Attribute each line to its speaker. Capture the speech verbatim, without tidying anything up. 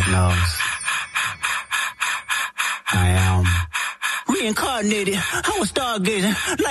Speaker 1: God knows. I am reincarnated. I was stargazing. Like